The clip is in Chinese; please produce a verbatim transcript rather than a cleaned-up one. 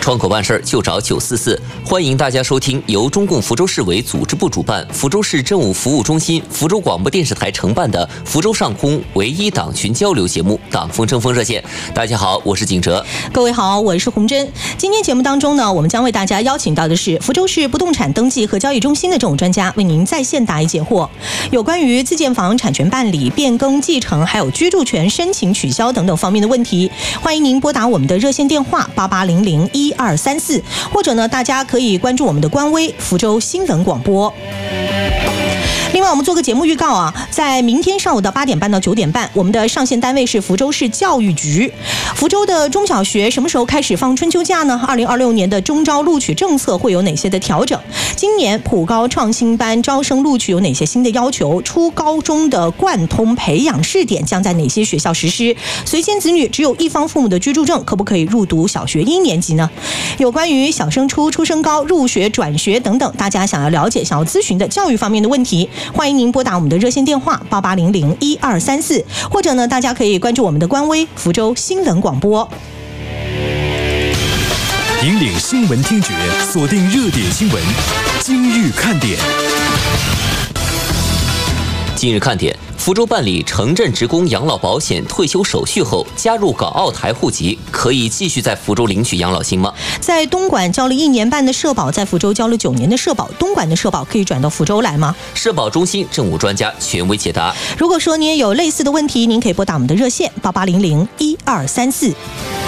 窗口办事就找九四四。欢迎大家收听由中共福州市委组织部主办、福州市政务服务中心、福州广播电视台承办的福州上空唯一党群交流节目《党风争锋热线》。大家好，我是景哲。 各位好，我是洪真。今天节目当中呢，我们将为大家邀请到的是福州市不动产登记和交易中心的政务专家，为您在线答疑解惑。有关于自建房产权办理、变更继承，还有居住权申请取消等等方面的问题，欢迎您拨打我们的热线电话八八零零一二三四，或者呢，大家可以关注我们的官微福州新闻广播。另外，我们做个节目预告啊，在明天上午的八点半到九点半，我们的上线单位是福州市教育局。福州的中小学什么时候开始放春秋假呢？二零二六年的中招录取政策会有哪些的调整？今年普高创新班招生录取有哪些新的要求？初高中的贯通培养试点将在哪些学校实施？随迁子女只有一方父母的居住证，可不可以入读小学一年级呢？有关于小升初、初升高、入学、转学等等，大家想要了解、想要咨询的教育方面的问题，欢迎您拨打我们的热线电话八八零零一二三四，或者呢，大家可以关注我们的官微福州新闻广播。 引领新闻听觉，锁定热点新闻，今日看点。 今日看点：福州办理城镇职工养老保险退休手续后，加入港澳台户籍，可以继续在福州领取养老金吗？ 在东莞交了一年半的社保，在福州交了九年的社保，东莞的社保可以转到福州来吗？ 社保中心政务专家权威解答。 如果说你也有类似的问题，您可以拨打我们的热线八八零零一二三四。